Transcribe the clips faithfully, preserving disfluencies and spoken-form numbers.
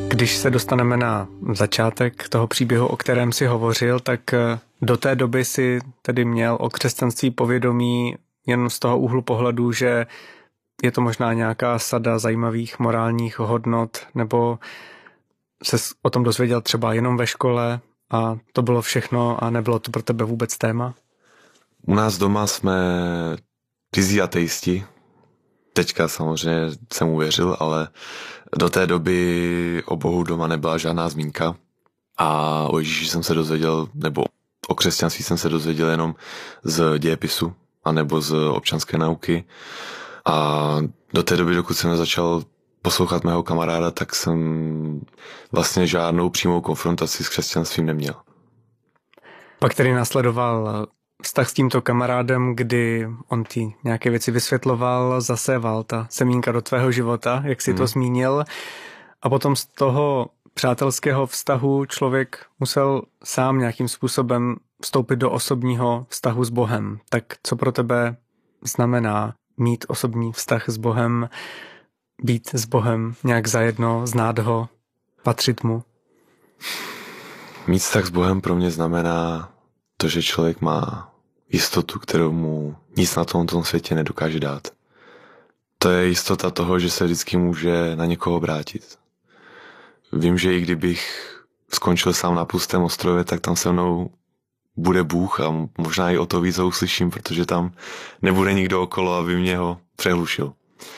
Když se dostaneme na začátek toho příběhu, o kterém si hovořil, tak do té doby si tedy měl o křesťanství povědomí jen z toho úhlu pohledu, že je to možná nějaká sada zajímavých morálních hodnot, nebo se o tom dozvěděl třeba jenom ve škole a to bylo všechno a nebylo to pro tebe vůbec téma? U nás doma jsme rizí ateisti. Teďka samozřejmě jsem uvěřil, ale do té doby o Bohu doma nebyla žádná zmínka a o Ježíši jsem se dozvěděl, nebo o křesťanství jsem se dozvěděl jenom z dějepisu anebo z občanské nauky. A do té doby, dokud jsem začal poslouchat mého kamaráda, tak jsem vlastně žádnou přímou konfrontaci s křesťanstvím neměl. Pak tedy následoval vztah s tímto kamarádem, kdy on ti nějaké věci vysvětloval, zaséval ta semínka do tvého života, jak si hmm. to zmínil. A potom z toho přátelského vztahu člověk musel sám nějakým způsobem vstoupit do osobního vztahu s Bohem. Tak co pro tebe znamená mít osobní vztah s Bohem, být s Bohem nějak zajedno, znát ho, patřit mu? Mít vztah s Bohem pro mě znamená to, že člověk má jistotu, kterou mu nic na tomto světě nedokáže dát. To je jistota toho, že se vždycky může na někoho obrátit. Vím, že i kdybych skončil sám na pustém ostrově, tak tam se mnou bude Bůh a možná i o to víc ho uslyším, protože tam nebude nikdo okolo, aby mě ho přehlušil.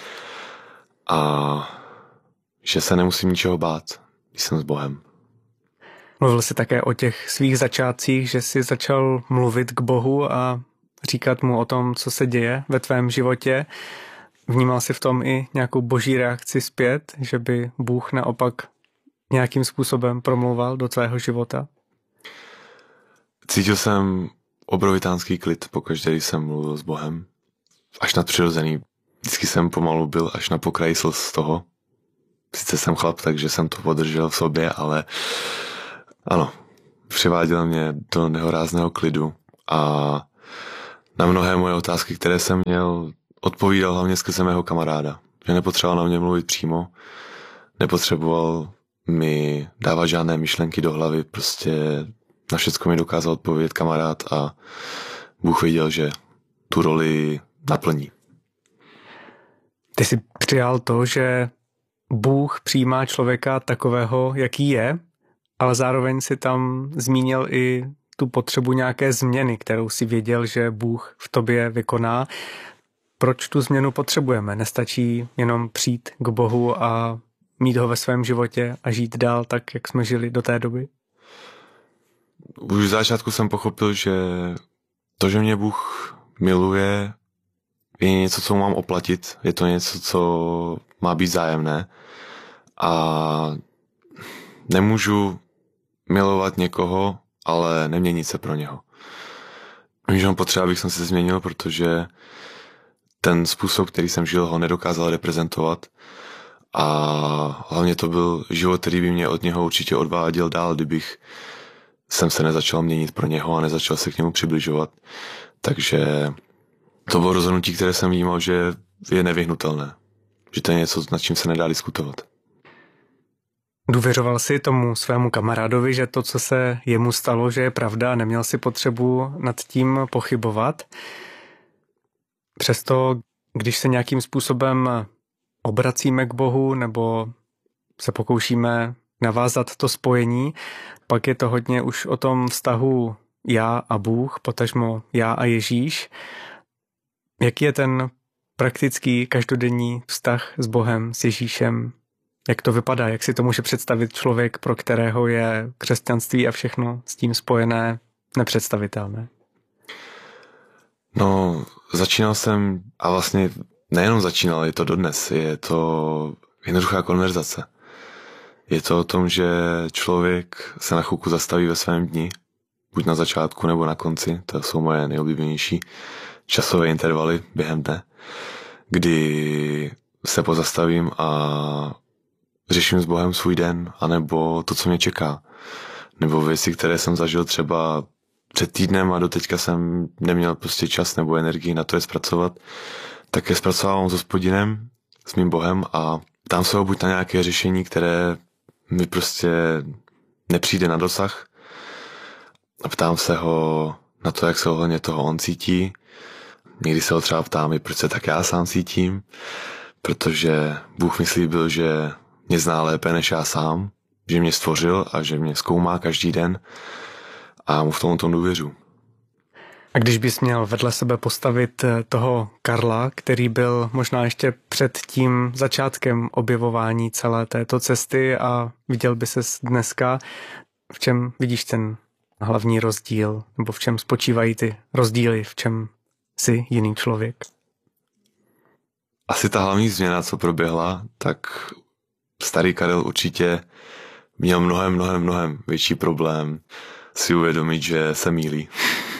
A že se nemusím ničeho bát, když jsem s Bohem. Mluvil jsi také o těch svých začátcích, že jsi začal mluvit k Bohu a říkat mu o tom, co se děje ve tvém životě. Vnímal jsi v tom i nějakou boží reakci zpět, že by Bůh naopak nějakým způsobem promlouval do tvého života? Cítil jsem obrovitánský klid pokaždé, když jsem mluvil s Bohem. Až nadpřirozený. Vždycky jsem pomalu byl až na pokraji slz z toho. Sice jsem chlap, takže jsem to podržel v sobě, ale ano, přiváděl mě do nehorázného klidu a na mnohé moje otázky, které jsem měl, odpovídal hlavně skrze mého kamaráda. Že nepotřeboval na mě mluvit přímo, nepotřeboval mi dávat žádné myšlenky do hlavy, prostě na všecko mi dokázal odpovědět kamarád a Bůh věděl, že tu roli naplní. Ty jsi přijal to, že Bůh přijímá člověka takového, jaký je, ale zároveň si tam zmínil i tu potřebu nějaké změny, kterou si věděl, že Bůh v tobě vykoná. Proč tu změnu potřebujeme? Nestačí jenom přijít k Bohu a mít ho ve svém životě a žít dál tak, jak jsme žili do té doby? Už v začátku jsem pochopil, že to, že mě Bůh miluje, je něco, co mám oplatit. Je to něco, co má být vzájemné. A nemůžu milovat někoho, ale neměnit se pro něho. Vím, že mám potřeba, abych se změnil, protože ten způsob, který jsem žil, ho nedokázal reprezentovat. A hlavně to byl život, který by mě od něho určitě odváděl dál, kdybych jsem se nezačal měnit pro něho a nezačal se k němu přibližovat. Takže to bylo rozhodnutí, které jsem vnímal, že je nevyhnutelné. Že to je něco, nad čím se nedá diskutovat. Důvěřoval jsi tomu svému kamarádovi, že to, co se jemu stalo, že je pravda a neměl si potřebu nad tím pochybovat. Přesto, když se nějakým způsobem obracíme k Bohu nebo se pokoušíme navázat to spojení, pak je to hodně už o tom vztahu já a Bůh, potažmo já a Ježíš. Jaký je ten praktický každodenní vztah s Bohem, s Ježíšem? Jak to vypadá? Jak si to může představit člověk, pro kterého je křesťanství a všechno s tím spojené nepředstavitelné? No, začínal jsem a vlastně nejenom začínal, je to dodnes. Je to jednoduchá konverzace. Je to o tom, že člověk se na chvilku zastaví ve svém dni, buď na začátku nebo na konci, to jsou moje nejoblíbenější časové intervaly během dne, kdy se pozastavím a řeším s Bohem svůj den, anebo to, co mě čeká. Nebo věci, které jsem zažil třeba před týdnem a doteďka jsem neměl prostě čas nebo energii na to je zpracovat, tak je zpracovávám s Hospodinem, s mým Bohem a dám se ho buď na nějaké řešení, které mi prostě nepřijde na dosah. A ptám se ho na to, jak se ohledně toho on cítí. Někdy se ho třeba ptám i, proč se tak já sám cítím, protože Bůh mi slíbil, že mě zná lépe než já sám, že mě stvořil a že mě zkoumá každý den a mu v tom tom důvěřu. A když bys měl vedle sebe postavit toho Karla, který byl možná ještě před tím začátkem objevování celé této cesty a viděl by ses dneska, v čem vidíš ten hlavní rozdíl, nebo v čem spočívají ty rozdíly, v čem jsi jiný člověk? Asi ta hlavní změna, co proběhla, tak starý Karel určitě měl mnohem, mnohem, mnohem větší problém si uvědomit, že se mýlí.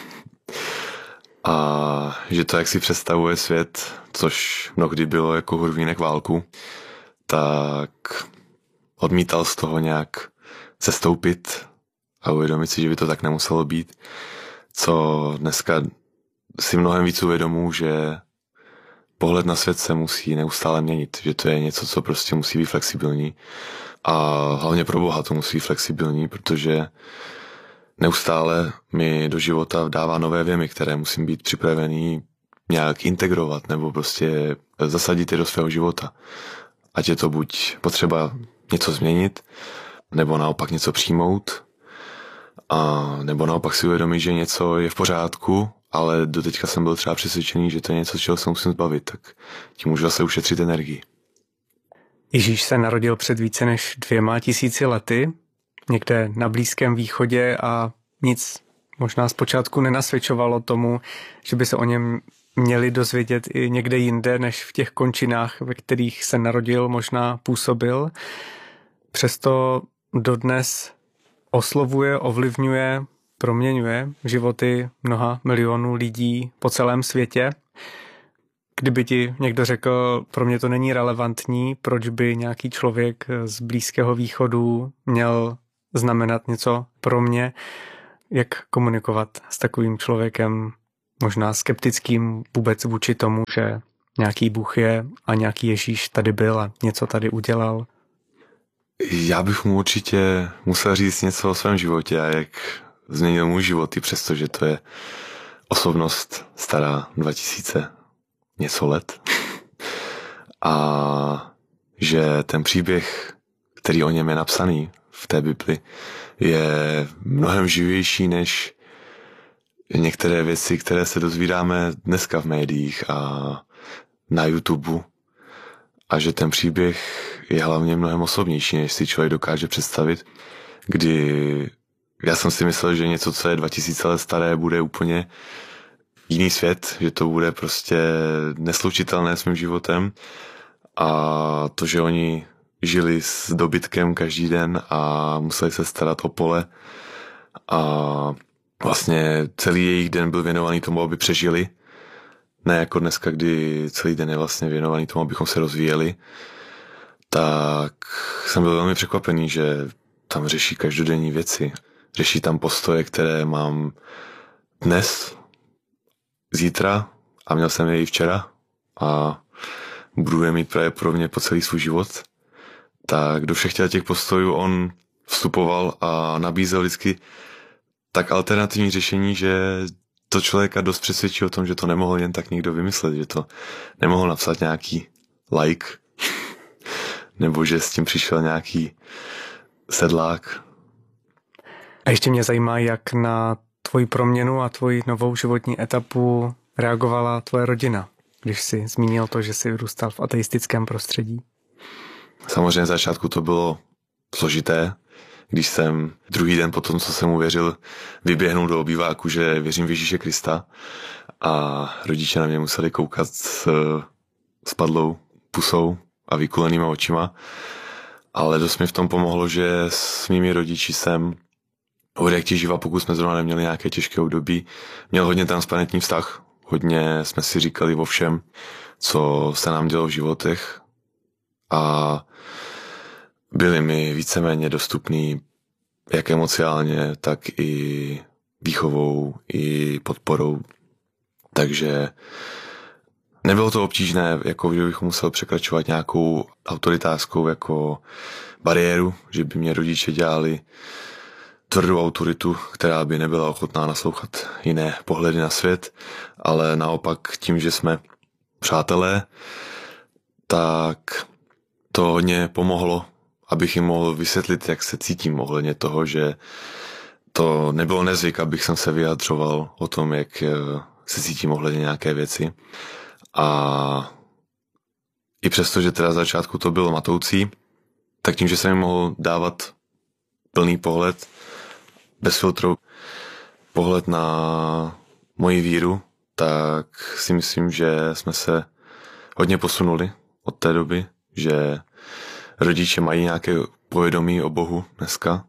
A že to, jak si představuje svět, což mnohdy bylo jako hurvínek válku, tak odmítal z toho nějak sestoupit a uvědomit si, že by to tak nemuselo být. Co dneska si mnohem víc uvědomuji, že pohled na svět se musí neustále měnit, že to je něco, co prostě musí být flexibilní. A hlavně pro Boha to musí být flexibilní, protože neustále mi do života dává nové věmy, které musím být připravený nějak integrovat nebo prostě zasadit je do svého života. Ať je to buď potřeba něco změnit, nebo naopak něco přijmout, a nebo naopak si uvědomit, že něco je v pořádku, ale doteďka jsem byl třeba přesvědčený, že to je něco, čeho se musím zbavit, tak tím můžu zase ušetřit energii. Ježíš se narodil před více než dvěma tisíci lety, někde na Blízkém východě a nic možná zpočátku nenasvědčovalo tomu, že by se o něm měli dozvědět i někde jinde, než v těch končinách, ve kterých se narodil, možná působil. Přesto dodnes oslovuje, ovlivňuje, proměňuje životy mnoha milionů lidí po celém světě. Kdyby ti někdo řekl, pro mě to není relevantní, proč by nějaký člověk z Blízkého východu měl znamenat něco pro mě, jak komunikovat s takovým člověkem, možná skeptickým vůbec vůči tomu, že nějaký Bůh je a nějaký Ježíš tady byl a něco tady udělal? Já bych mu určitě musel říct něco o svém životě a jak změnil můj život, i přesto, že to je osobnost stará dva tisíce něco let. A že ten příběh, který o něm je napsaný v té Bibli, je mnohem živější než některé věci, které se dozvídáme dneska v médiích a na YouTube. A že ten příběh je hlavně mnohem osobnější, než si člověk dokáže představit, kdy já jsem si myslel, že něco, co je dva tisíce let staré, bude úplně jiný svět, že to bude prostě neslučitelné s mým životem a to, že oni žili s dobytkem každý den a museli se starat o pole a vlastně celý jejich den byl věnovaný tomu, aby přežili. Ne jako dneska, kdy celý den je vlastně věnovaný tomu, abychom se rozvíjeli. Tak jsem byl velmi překvapený, že tam řeší každodenní věci. Řeší tam postoje, které mám dnes, zítra a měl jsem je i včera a budu je mít pravděpodobně po celý svůj život. Tak do všech těch postojů on vstupoval a nabízel vždycky tak alternativní řešení, že to člověka dost přesvědčí o tom, že to nemohl jen tak někdo vymyslet, že to nemohl napsat nějaký like, nebo že s tím přišel nějaký sedlák. A ještě mě zajímá, jak na tvoji proměnu a tvoji novou životní etapu reagovala tvoje rodina, když jsi zmínil to, že jsi vyrůstal v ateistickém prostředí. Samozřejmě z začátku to bylo složité, když jsem druhý den po tom, co jsem uvěřil, vyběhnul do obýváku, že věřím v Ježíše Krista a rodiče na mě museli koukat s spadlou pusou a vykulenýma očima, ale dost mi v tom pomohlo, že s mými rodiči jsem od jak živa, pokud jsme zrovna neměli nějaké těžké období, měl hodně transparentní vztah, hodně jsme si říkali o všem, co se nám dělo v životech a byli mi víceméně dostupní jak emocionálně, tak i výchovou, i podporou. Takže Nebylo to obtížné, jako že bych musel překračovat nějakou autoritářskou jako bariéru, že by mě rodiče dělali tvrdou autoritu, která by nebyla ochotná naslouchat jiné pohledy na svět, ale naopak tím, že jsme přátelé, tak to hodně pomohlo, abych jim mohl vysvětlit, jak se cítím ohledně toho, že to nebylo nezvyk, abych jsem se vyjadřoval o tom, jak se cítím ohledně nějaké věci. A i přesto, že teda začátku to bylo matoucí, tak tím, že jsem jim mohl dávat plný pohled, bez filtru, pohled na moji víru, tak si myslím, že jsme se hodně posunuli od té doby, že rodiče mají nějaké povědomí o Bohu dneska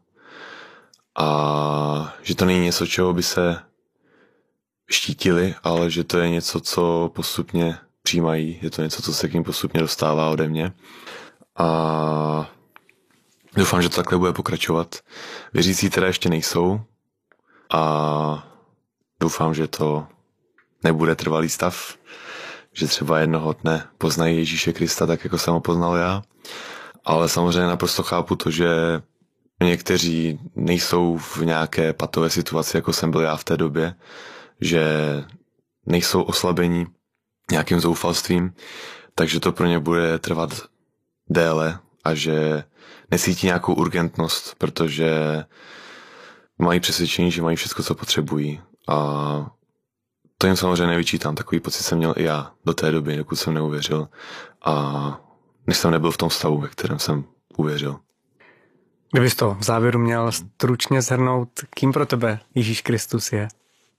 a že to není něco, čeho by se štítili, ale že to je něco, co postupně přijímají, je to něco, co se k ním postupně dostává ode mě. A doufám, že to takhle bude pokračovat. Věřící teda ještě nejsou a doufám, že to nebude trvalý stav, že třeba jednoho dne poznají Ježíše Krista tak, jako jsem ho poznal já. Ale samozřejmě naprosto chápu to, že někteří nejsou v nějaké patové situaci, jako jsem byl já v té době, že nejsou oslabení nějakým zoufalstvím, takže to pro ně bude trvat déle a že necítí nějakou urgentnost, protože mají přesvědčení, že mají všechno, co potřebují. A to jim samozřejmě nevyčítám. Takový pocit jsem měl i já do té doby, dokud jsem neuvěřil. A než jsem nebyl v tom stavu, ve kterém jsem uvěřil. Kdybys to v závěru měl stručně shrnout, kým pro tebe Ježíš Kristus je?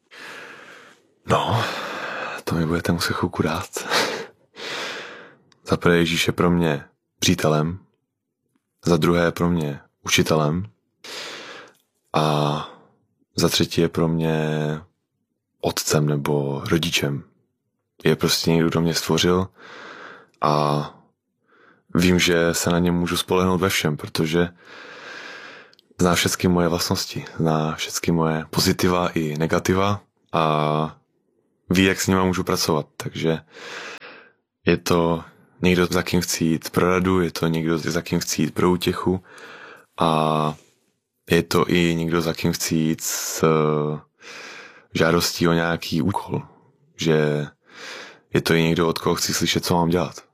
No, to mi budete muset chvilku dát. Za prvé Ježíš je pro mě přítelem, za druhé je pro mě učitelem a za třetí je pro mě otcem nebo rodičem. Je prostě někdo, kdo mě stvořil a vím, že se na něm můžu spolehnout ve všem, protože zná všechny moje vlastnosti, zná všechny moje pozitiva i negativa a ví, jak s nima můžu pracovat. Takže je to někdo, za kým chci jít pro radu, je to někdo, za kým chci jít pro útěchu a je to i někdo, za kým chci jít s žádostí o nějaký úkol. Že je to i někdo, od koho chci slyšet, co mám dělat.